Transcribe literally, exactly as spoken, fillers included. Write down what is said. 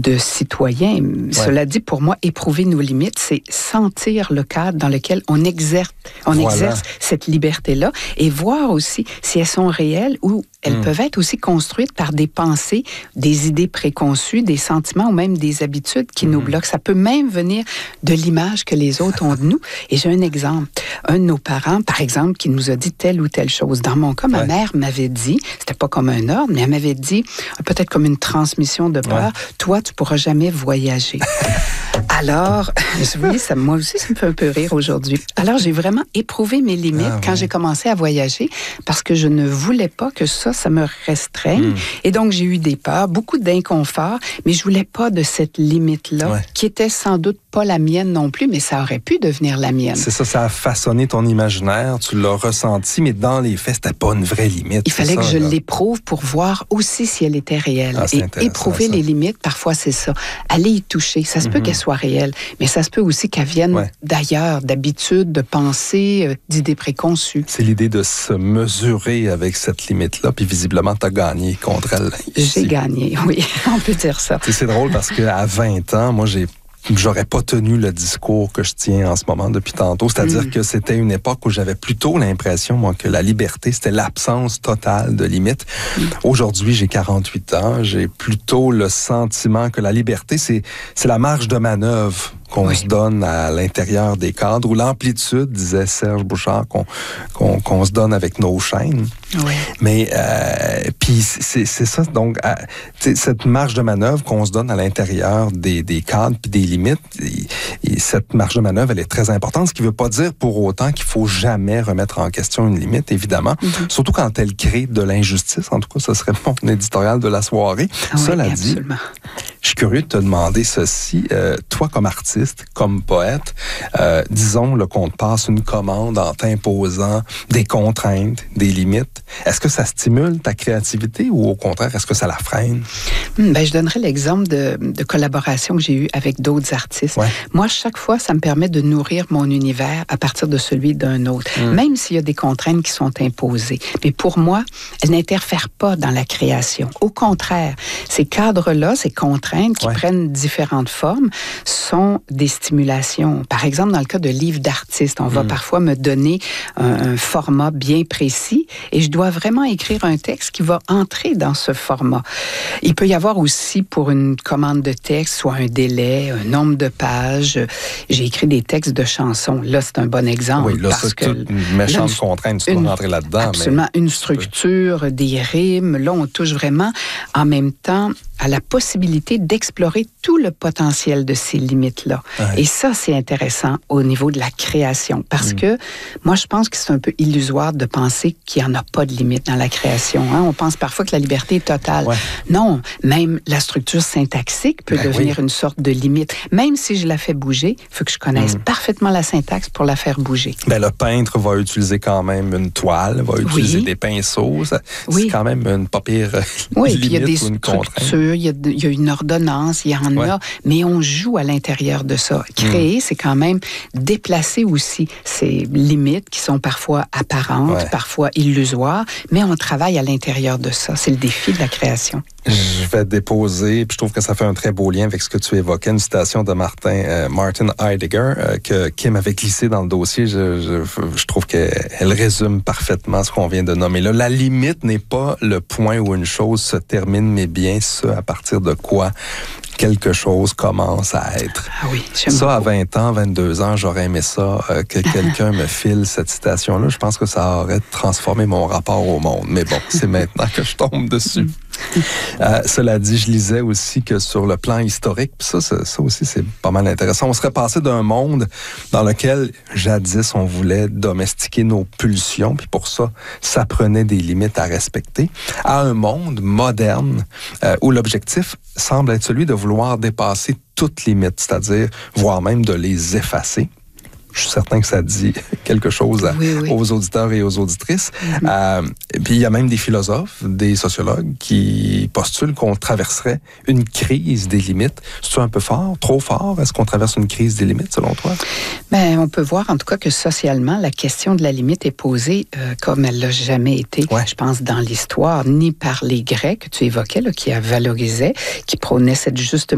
de citoyen. Ouais. Cela dit, pour moi, éprouver nos limites, c'est sentir le cadre dans lequel on exerce, on voilà. exerce cette liberté-là et voir aussi si elles sont réelles ou elles mmh. peuvent être aussi construites par des pensées, des idées préconçues, des sentiments ou même des habitudes qui mmh. nous bloquent. Ça peut même venir de l'image que les autres ont de nous. Et j'ai un exemple. Un de nos parents, par exemple, qui nous a dit telle ou telle chose. Dans mon cas, ma ouais. mère m'avait dit, c'était pas comme un ordre, mais elle m'avait dit, peut-être comme une transmission de peur, ouais. toi, tu pourras jamais voyager. Alors, oui, ça, moi aussi, ça me fait un peu rire aujourd'hui. Alors, j'ai vraiment éprouvé mes limites ah, quand ouais. j'ai commencé à voyager parce que je ne voulais pas que ça, ça me restreigne. Mm. Et donc, j'ai eu des peurs, beaucoup d'inconfort, mais je voulais pas de cette limite-là, ouais. qui était sans doute pas la mienne non plus, mais ça aurait pu devenir la mienne. C'est ça, ça a façonné ton imaginaire, tu l'as ressenti, mais dans les faits, c'était pas une vraie limite. Il fallait ça, que je là. l'éprouve pour voir aussi si elle était réelle. Ah, et éprouver ça. les limites, parfois, c'est ça. Aller y toucher, ça se mm-hmm. peut qu'elle soit réelle, mais ça se peut aussi qu'elle vienne ouais. d'ailleurs, d'habitudes, de pensées, euh, d'idées préconçues. C'est l'idée de se mesurer avec cette limite-là, puis visiblement, tu as gagné contre elle. J'ai gagné, oui, on peut dire ça. C'est drôle parce qu'à vingt ans, moi, j'ai j'aurais pas tenu le discours que je tiens en ce moment depuis tantôt. C'est-à-dire mmh. que c'était une époque où j'avais plutôt l'impression, moi, que la liberté, c'était l'absence totale de limites. Mmh. Aujourd'hui, j'ai quarante-huit ans. J'ai plutôt le sentiment que la liberté, c'est, c'est la marge de manœuvre qu'on oui. se donne à l'intérieur des cadres, ou l'amplitude, disait Serge Bouchard, qu'on, qu'on, qu'on se donne avec nos chaînes. Oui. Mais, euh, puis c'est, c'est ça, donc, euh, cette marge de manœuvre qu'on se donne à l'intérieur des, des cadres puis des limites, et, et cette marge de manœuvre, elle est très importante, ce qui ne veut pas dire pour autant qu'il faut jamais remettre en question une limite, évidemment, mm-hmm. surtout quand elle crée de l'injustice. En tout cas, ce serait mon éditorial de la soirée. Oui, Cela absolument. dit, je suis curieux de te demander ceci. Euh, toi, comme artiste, comme poète, euh, disons là, qu'on te passe une commande en t'imposant des contraintes, des limites. Est-ce que ça stimule ta créativité ou au contraire, est-ce que ça la freine? Hum, ben, je donnerais l'exemple de, de collaboration que j'ai eue avec d'autres artistes. Ouais. Moi, chaque fois, ça me permet de nourrir mon univers à partir de celui d'un autre, hum. même s'il y a des contraintes qui sont imposées. Mais pour moi, elles n'interfèrent pas dans la création. Au contraire, ces cadres-là, ces contraintes qui ouais. prennent différentes formes, sont des stimulations. Par exemple, dans le cas de livres d'artistes, on va mmh. parfois me donner un, un format bien précis et je dois vraiment écrire un texte qui va entrer dans ce format. Il peut y avoir aussi pour une commande de texte, soit un délai, un nombre de pages. J'ai écrit des textes de chansons. Là, c'est un bon exemple. Oui, là, parce c'est que toute une méchante là, contrainte, tu dois rentrer là-dedans. Absolument. Mais... Une structure, des rimes. Là, on touche vraiment en même temps à la possibilité d'explorer tout le potentiel de ces limites-là. Ouais. Et ça, c'est intéressant au niveau de la création. Parce mmh. que moi, je pense que c'est un peu illusoire de penser qu'il n'y en a pas de limite dans la création. Hein? On pense parfois que la liberté est totale. Ouais. Non, même la structure syntaxique peut ben devenir oui. une sorte de limite. Même si je la fais bouger, il faut que je connaisse mmh. parfaitement la syntaxe pour la faire bouger. Ben, le peintre va utiliser quand même une toile, va utiliser oui. des pinceaux. Ça, oui. C'est quand même une pas pire oui, limite il y a des ou une contrainte. Il y, a, il y a une ordonnance, il y en ouais. a, mais on joue à l'intérieur de ça. Créer, mmh. c'est quand même déplacer aussi ces limites qui sont parfois apparentes, ouais. parfois illusoires, mais on travaille à l'intérieur de ça. C'est le défi de la création. Je vais déposer, puis je trouve que ça fait un très beau lien avec ce que tu évoquais, une citation de Martin, euh, Martin Heidegger, euh, que Kim avait glissé dans le dossier. Je, je, je trouve qu'elle résume parfaitement ce qu'on vient de nommer là. La limite n'est pas le point où une chose se termine, mais bien ce à partir de quoi quelque chose commence à être. Ah oui, j'aime ça, beaucoup. À vingt ans, vingt-deux ans, j'aurais aimé ça, euh, que quelqu'un me file cette citation-là. Je pense que ça aurait transformé mon rapport au monde. Mais bon, c'est maintenant que je tombe dessus. Euh, cela dit, je lisais aussi que sur le plan historique, puis ça, ça, ça aussi, c'est pas mal intéressant. On serait passé d'un monde dans lequel, jadis, on voulait domestiquer nos pulsions, puis pour ça, ça prenait des limites à respecter, à un monde moderne euh, où l'objectif semble être celui de vouloir dépasser toutes limite, c'est-à-dire, voire même de les effacer. Je suis certain que ça dit quelque chose à, oui, oui. aux auditeurs et aux auditrices. Mm-hmm. Euh, puis il y a même des philosophes, des sociologues qui postulent qu'on traverserait une crise des limites. C'est-tu un peu fort, trop fort? Est-ce qu'on traverse une crise des limites, selon toi? Bien, on peut voir en tout cas que socialement, la question de la limite est posée euh, comme elle l'a jamais été, ouais. je pense, dans l'histoire, ni par les Grecs que tu évoquais, là, qui valorisaient, qui prônaient cette juste